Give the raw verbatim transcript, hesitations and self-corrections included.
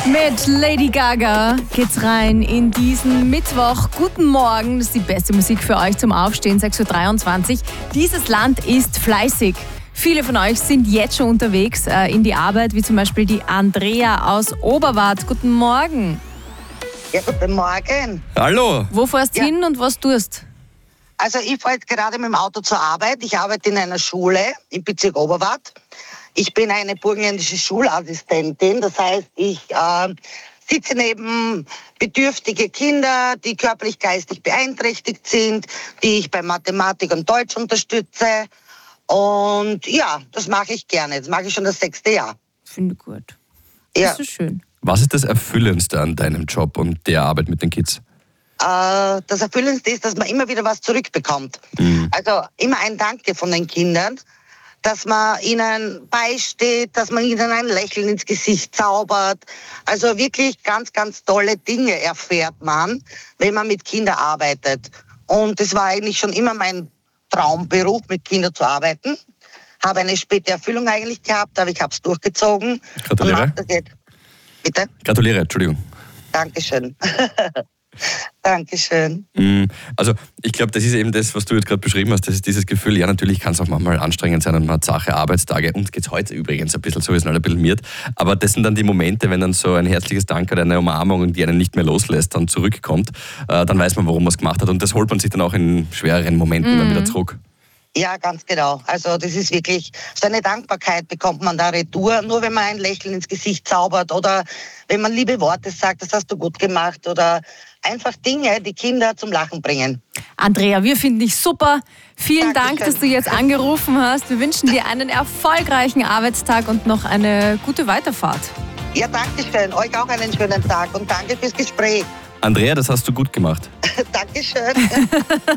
Mit Lady Gaga geht's rein in diesen Mittwoch. Guten Morgen, das ist die beste Musik für euch zum Aufstehen, sechs Uhr dreiundzwanzig. Dieses Land ist fleißig. Viele von euch sind jetzt schon unterwegs äh, in die Arbeit, wie zum Beispiel die Andrea aus Oberwart. Guten Morgen. Ja, guten Morgen. Hallo. Wo fährst du Ja. hin und was tust? Also ich fahre jetzt gerade mit dem Auto zur Arbeit. Ich arbeite in einer Schule im Bezirk Oberwart. Ich bin eine burgenländische Schulassistentin. Das heißt, ich äh, sitze neben bedürftige Kinder, die körperlich geistig beeinträchtigt sind, die ich bei Mathematik und Deutsch unterstütze. Und ja, das mache ich gerne. Das mache ich schon das sechste Jahr. Finde ich gut. Ja. Das ist schön. Was ist das Erfüllendste an deinem Job und der Arbeit mit den Kids? Äh, das Erfüllendste ist, dass man immer wieder was zurückbekommt. Mhm. Also immer ein Danke von den Kindern, dass man ihnen beisteht, dass man ihnen ein Lächeln ins Gesicht zaubert. Also wirklich ganz, ganz tolle Dinge erfährt man, wenn man mit Kindern arbeitet. Und es war eigentlich schon immer mein Traumberuf, mit Kindern zu arbeiten. Habe eine späte Erfüllung eigentlich gehabt, aber ich habe es durchgezogen. Gratuliere. Und mach das jetzt. Bitte? Gratuliere, Entschuldigung. Dankeschön. Dankeschön. Mhm. Also ich glaube, das ist eben das, was du jetzt gerade beschrieben hast, das ist dieses Gefühl, ja natürlich kann es auch manchmal anstrengend sein und man hat Sache, Arbeitstage. Uns geht es heute übrigens ein bisschen so, wir sind alle ein bisschen miert. Aber das sind dann die Momente, wenn dann so ein herzliches Dank oder eine Umarmung, die einen nicht mehr loslässt, dann zurückkommt, äh, dann weiß man, warum man es gemacht hat. Und das holt man sich dann auch in schwereren Momenten mhm. dann wieder zurück. Ja, ganz genau. Also das ist wirklich, so eine Dankbarkeit bekommt man da retour, nur wenn man ein Lächeln ins Gesicht zaubert oder wenn man liebe Worte sagt, das hast du gut gemacht oder einfach Dinge, die Kinder zum Lachen bringen. Andrea, wir finden dich super. Vielen Dankeschön. Dank, dass du jetzt angerufen hast. Wir wünschen dir einen erfolgreichen Arbeitstag und noch eine gute Weiterfahrt. Ja, danke schön. Euch auch einen schönen Tag und danke fürs Gespräch. Andrea, das hast du gut gemacht. Dankeschön.